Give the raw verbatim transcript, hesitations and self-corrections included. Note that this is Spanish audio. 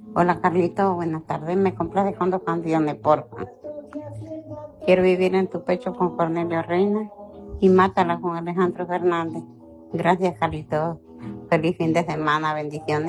Hola Carlito, buenas tardes. Me complace con dos canciones, porfa. Quiero vivir en tu pecho con Cornelio Reina y Mátala con Alejandro Fernández. Gracias, Carlito. Feliz fin de semana, bendiciones.